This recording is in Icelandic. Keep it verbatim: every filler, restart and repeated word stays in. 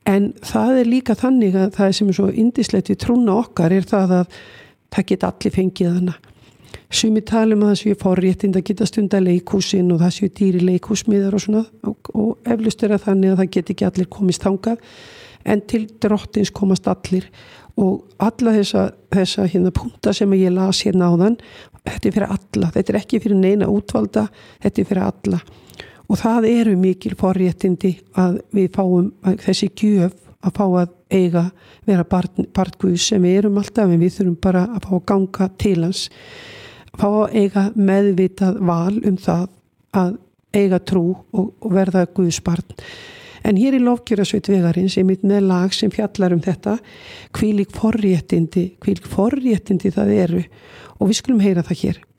en það er líka þannig að það sem er svo yndislegt við trúna okkar er það að það geta allir fengið hana. Sumi talum að það séu forréttind að geta stunda leikhúsin og það séu dýri leikhúsmiðar og svona og, og eflaust er það þannig að það get ekki allir komist þangað en til drottins komast allir og alla þessa, þessa hérna punkta sem ég las hérna áðan, þetta er fyrir alla, þetta er ekki fyrir neina útvalda, þetta er fyrir alla og það eru mikil forréttindi að við fáum að þessi gjöf að fá að eiga vera barn, barn Guðs sem við erum alltaf en við þurfum bara að fá að ganga til hans fá að eiga meðvitað val um það að eiga trú og, og verða Guðs barn en hér í lofgjörðarsveit vegarins er mitt með lag sem fjallar um þetta hvílík forréttindi hvílík forréttindi það eru og við skulum heyra það hér